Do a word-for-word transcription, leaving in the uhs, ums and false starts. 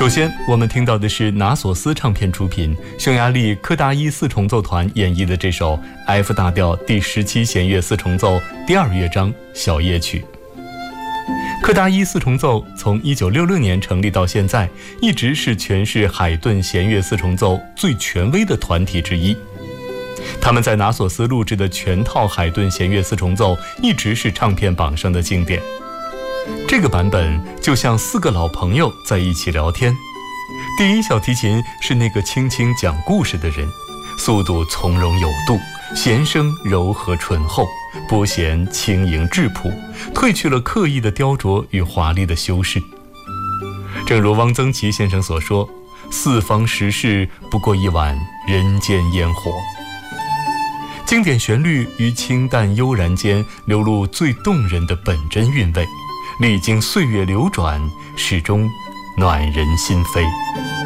首先我们听到的是拿索斯唱片出品，匈牙利柯达伊四重奏团演绎的这首 F 大调第十七弦乐四重奏第二乐章小夜曲。柯达伊四重奏从一九六六年成立到现在，一直是诠释海顿弦乐四重奏最权威的团体之一。他们在拿索斯录制的全套海顿弦乐四重奏一直是唱片榜上的经典。这个版本就像四个老朋友在一起聊天。第一小提琴是那个轻轻讲故事的人，速度从容有度，弦声柔和醇厚，拨弦轻盈质朴，褪去了刻意的雕琢与华丽的修饰。正如汪曾祺先生所说，四方时事不过一碗人间烟火。经典旋律于清淡悠然间流露最动人的本真韵味，历经岁月流转，始终暖人心扉。